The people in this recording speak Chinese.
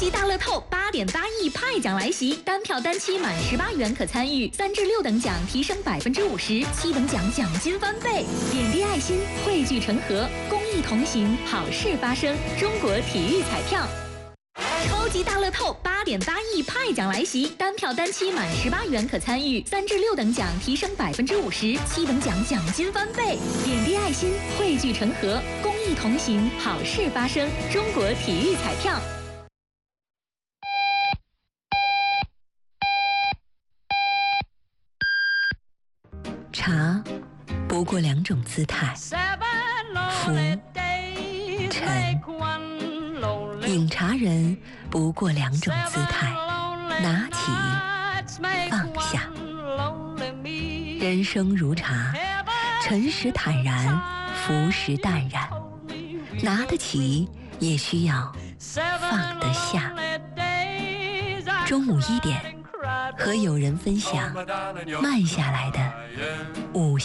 级大乐透8.8亿派奖来袭，单票单期满18元可参与，3至6等奖提升50%，7等奖奖金翻倍。点滴爱心，汇聚成河，公益同行，好事发生。中国体育彩票。超级大乐透8.8亿派奖来袭，单票单期满18元可参与，3至6等奖提升50%，7等奖奖金翻倍。点滴爱心，汇聚成河，公益同行，好事发生。中国体育彩票。 茶不过2种姿态，浮沉。饮茶人不过2种姿态，拿起放下。人生如茶，沉时坦然，浮时淡然。拿得起，也需要放得下。中午1点，和友人分享慢下来的午